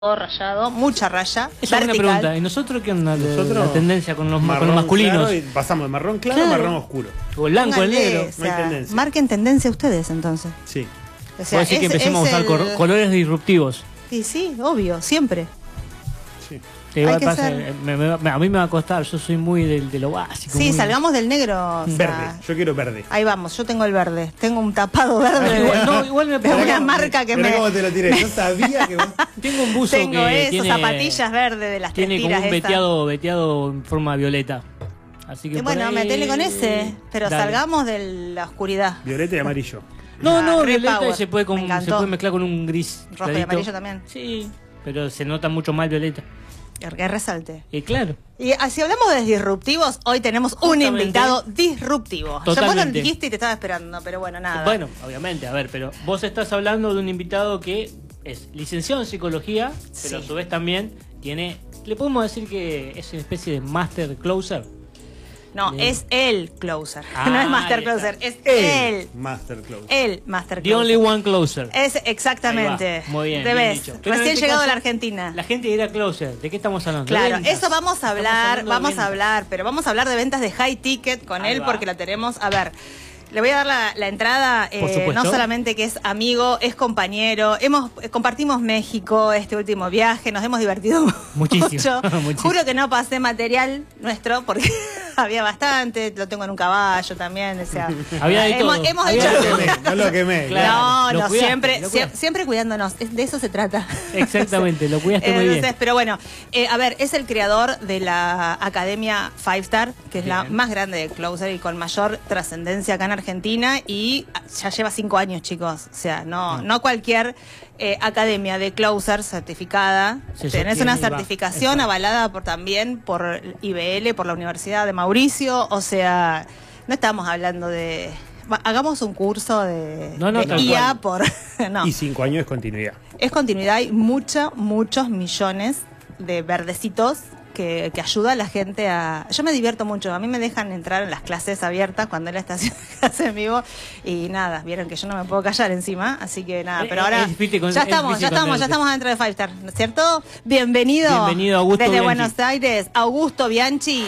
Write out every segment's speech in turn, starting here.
todo rayado, mucha raya, Esa es una vertical. pregunta. ¿Y nosotros qué onda Nosotros, la tendencia con los marrón masculinos? claro y pasamos de marrón claro, Claro. a marrón oscuro. O el blanco, el Pónganle, negro. o sea, No hay tendencia. marquen tendencia ustedes entonces. Sí. O sea, Puede decir que empecemos a usar colores disruptivos. Y sí, obvio, siempre. Sí. Te Hay va a que pasar- ser- a mí me va a costar, yo soy muy de lo básico. Sí, muy- salgamos del negro. O sea, Verde. Yo quiero verde. ahí vamos, yo tengo el verde. Tengo un tapado verde Igual, no, igual me de pongo- una marca que Mirá me... cómo te lo tiré. Yo sabía que vos... Tengo un buzo Tengo que eso, tiene, zapatillas verdes de las tiene tres como tiras un esas. veteado en forma violeta. Así que Y por bueno, ahí- metele con ese, pero Dale. salgamos de la oscuridad. Violeta y amarillo. No, Ah, no, re violeta power. se puede, Me encantó. mezclar con un gris. Rojo y clarito. amarillo también. Sí, pero se nota mucho más violeta. Que resalte. Y claro. Y si hablamos de disruptivos, hoy tenemos un Justamente. invitado disruptivo. Ya vos lo Totalmente. dijiste y te estaba esperando, pero bueno, nada. Bueno, obviamente, a ver, pero vos estás hablando de un invitado que es licenciado en psicología, pero Sí. a su vez también tiene, le podemos decir que es una especie de master closer. No, Bien. es el closer. Ah, No es Master ahí está. Closer, es El el. Master Close. El Master The Closer. only one closer. Es exactamente. Ahí va. Muy bien. Te bien ves, dicho. Pero en recién este llegado caso, a la Argentina. La gente dirá closer. ¿De qué estamos hablando? De Claro, ventas. eso vamos a Estamos hablar, hablando de vamos a ventas. hablar, pero vamos a hablar de ventas de high ticket con Ahí él va. porque la tenemos. A ver, le voy a dar la entrada, Por supuesto. no solamente que es amigo, es compañero, compartimos México este último viaje, nos hemos divertido Muchísimo, mucho. muchísimo. Juro que no pasé material nuestro porque había bastante, lo tengo en un caballo también, o sea, Había de todo. hemos Había hecho de todo. No lo quemé. Claro. no, Lo no, cuidaste, siempre, lo cuidaste. siempre cuidándonos, de eso se trata. Exactamente, lo cuidaste muy bien. Entonces, pero bueno, a ver, es el creador de la Academia Five Star, que es la Bien. más grande de Closer y con mayor trascendencia acá en Argentina, y ya lleva 5 años, chicos. O sea, no cualquier academia de Closer certificada. Se Tenés sostiene una y va. certificación Exacto. avalada también por IBL, por la Universidad de Mauricio. O sea, no estamos hablando de... Hagamos un curso de, No, de tal IA cual. por... no. Y 5 años es continuidad. Es continuidad, hay muchos millones de verdecitos que ayuda a la gente a... Yo me divierto mucho, a mí me dejan entrar en las clases abiertas cuando él está haciendo clases en vivo y nada, vieron que yo no me puedo callar encima, así que nada, pero ahora Es difícil ya estamos adentro de Five Star, ¿no es cierto? Bienvenido Augusto desde Bianchi. Buenos Aires, Augusto Bianchi.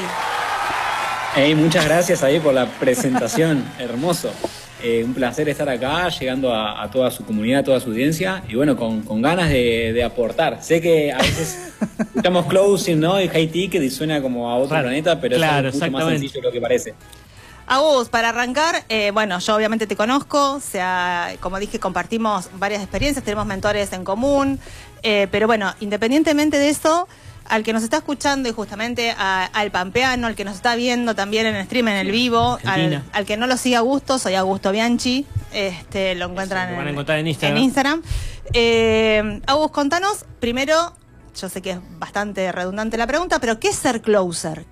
Hey, muchas gracias ahí por la presentación, hermoso. Un placer estar acá, llegando a toda su comunidad, a toda su audiencia, y bueno, con ganas de aportar. Sé que a veces escuchamos closing, ¿no? Y high ticket y suena como a otro Claro, planeta, pero claro, es mucho más exactamente. sencillo de lo que parece. Agus, para arrancar, bueno, yo obviamente te conozco, o sea, como dije, compartimos varias experiencias, tenemos mentores en común, pero bueno, independientemente de eso, al que nos está escuchando y justamente al pampeano, al que nos está viendo también en el stream, en el vivo, Argentina. al que no lo siga Augusto, soy Augusto Bianchi, lo encuentran lo van a encontrar en Instagram. En Instagram. Agus, contanos, primero, yo sé que es bastante redundante la pregunta, pero ¿qué es ser closer?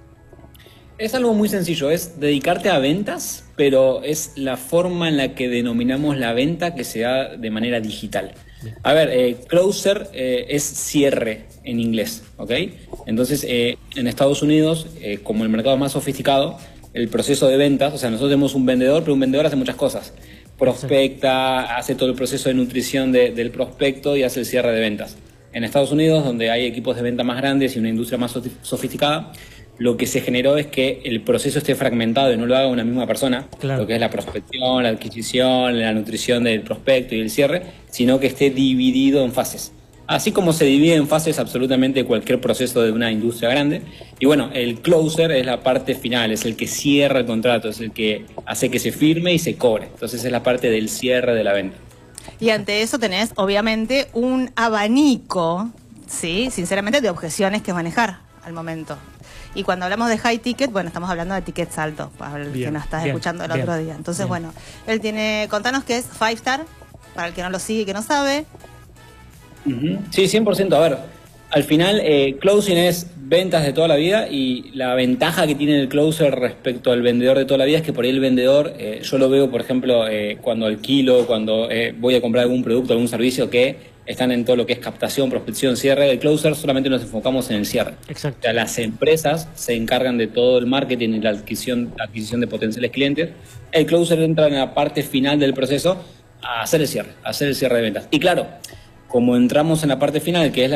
Es algo muy sencillo, es dedicarte a ventas, pero es la forma en la que denominamos la venta que se da de manera digital. A ver, closer es cierre en inglés, ¿ok? Entonces, en Estados Unidos, como el mercado es más sofisticado, el proceso de ventas, o sea, nosotros tenemos un vendedor, pero un vendedor hace muchas cosas. Prospecta, hace todo el proceso de nutrición del prospecto y hace el cierre de ventas. En Estados Unidos, donde hay equipos de venta más grandes y una industria más sofisticada, lo que se generó es que el proceso esté fragmentado y no lo haga una misma persona, Claro. lo que es la prospección, la adquisición, la nutrición del prospecto y el cierre, sino que esté dividido en fases. Así como se divide en fases absolutamente cualquier proceso de una industria grande. Y bueno, el closer es la parte final, es el que cierra el contrato, es el que hace que se firme y se cobre. Entonces es la parte del cierre de la venta. Y ante eso tenés, obviamente, un abanico, sí, sinceramente, de objeciones que manejar al momento. Y cuando hablamos de high ticket, bueno, estamos hablando de tickets altos, para el Bien, que nos estás bien, escuchando el bien, otro día. Entonces, bien. bueno, él tiene, contanos qué es Five Star, para el que no lo sigue y que no sabe. Ujú. Sí, 100%. A ver, al final, closing es ventas de toda la vida y la ventaja que tiene el closer respecto al vendedor de toda la vida es que por ahí el vendedor, yo lo veo, por ejemplo, cuando alquilo, cuando voy a comprar algún producto, algún servicio que están en todo lo que es captación, prospección, cierre. El closer solamente nos enfocamos en el cierre. Exacto. O sea, las empresas se encargan de todo el marketing y la adquisición de potenciales clientes. El closer entra en la parte final del proceso a hacer el cierre de ventas. Y claro, como entramos en la parte final, que es